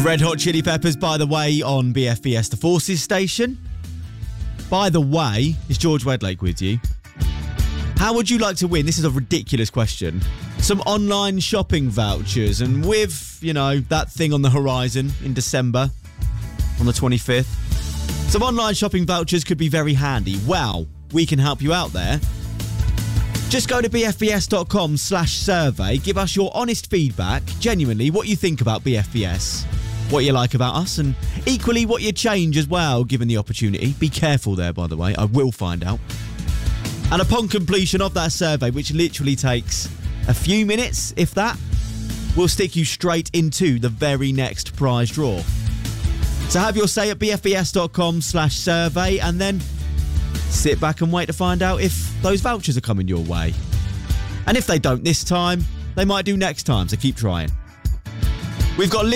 Red Hot Chili Peppers, by the way, on BFBS The Forces station. By the way, is George Wedlake with you? How would you like to win? This is a ridiculous question. Some online shopping vouchers, and with, that thing on the horizon in December, on the 25th, some online shopping vouchers could be very handy. Well, we can help you out there. Just go to bfbs.com/survey. Give us your honest feedback, genuinely, what you think about BFBS, what you like about us, and equally what you change as well, given the opportunity. Be careful there, by the way. I will find out. And upon completion of that survey, which literally takes a few minutes, if that, we'll stick you straight into the very next prize draw. So have your say at bfbs.com/survey, and then sit back and wait to find out if those vouchers are coming your way. And if they don't this time, they might do next time, so keep trying. We've got